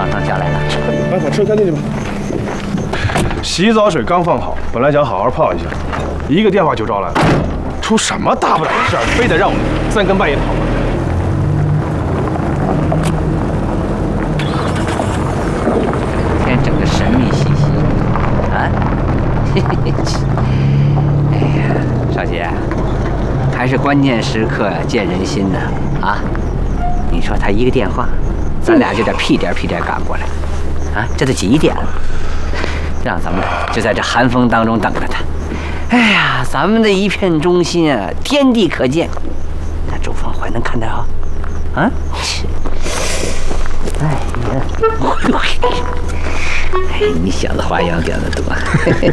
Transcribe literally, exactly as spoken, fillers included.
马上下来了。 来，把车开进去吧。洗澡水刚放好，本来想好好泡一下，一个电话就招来了，出什么大不了的事儿，非得让我们三更半夜跑过来。 天整个神秘兮兮啊！哎呀，少杰，还是关键时刻见人心呢啊！你说他一个电话，咱俩就得屁颠屁颠赶过来，啊，这都几点了？让咱们就在这寒风当中等着他。哎呀，咱们的一片忠心啊，天地可见。那周芳怀能看得到？啊？哎呀，哎，你小子花样点子多。